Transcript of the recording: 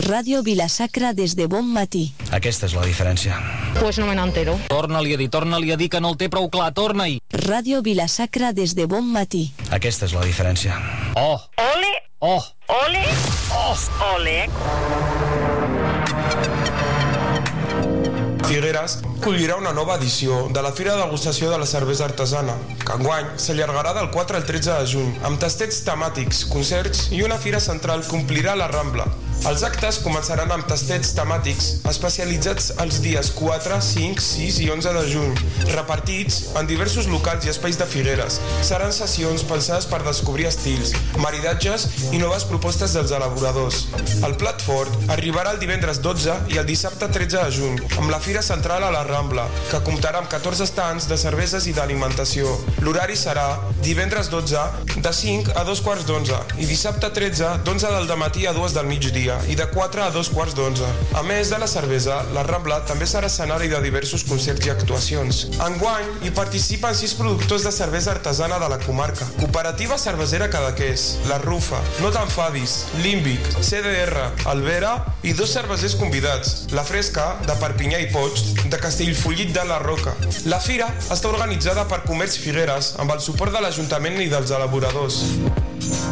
Ràdio Vila-sacra des de bon matí. Aquesta és la diferència. Pues no me n'entero. Torna-li a dir que no el té prou clar, torna-hi. Ràdio Vila-sacra des de bon matí. Aquesta és la diferència. Oh! Ole! Oh! Ole! Oh! Ole! Figueres acollirà una nova edició de la Fira de Degustació de la Cervesa Artesana, que enguany s'allargarà del 4 al 13 de juny, amb tastets temàtics, concerts i una fira central que omplirà la Rambla. Els actes començaran amb tastets temàtics especialitzats els dies 4, 5, 6 i 11 de juny, repartits en diversos locals i espais de Figueres. Seran sessions pensades per descobrir estils, maridatges i noves propostes dels elaboradors. El plat fort arribarà el divendres 12 i el dissabte 13 de juny, amb la Fira Central a la Rambla, que comptarà amb 14 estants de cerveses i d'alimentació. L'horari serà divendres 12 de 5 a 2 quarts d'11 i dissabte 13 d'11 del dematí a 2 del migdia i de 4 a 2 quarts d'11. A més de la cervesa, la Rambla també serà escenari de diversos concerts i actuacions. Enguany hi participen 6 productors de cervesa artesana de la comarca: Cooperativa Cervesera Cadaqués, La Rufa, No t'enfadis, Límbic, CDR, Albera i 2 cervesers convidats, La Fresca, de Perpinyà i Poig, de Castellfollit de la Roca. La fira està organitzada per Comerç Figueres amb el suport de l'Ajuntament i dels elaboradors.